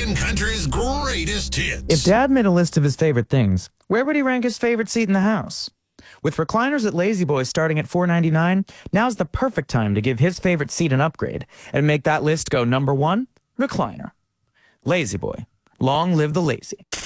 American country's greatest hits. If Dad made a list of his favorite things, where would he rank his favorite seat in the house? With recliners at Lazy Boy starting at $4.99, now's the perfect time to give his favorite seat an upgrade and make that list go number 1, recliner. Lazy Boy. Long live the lazy.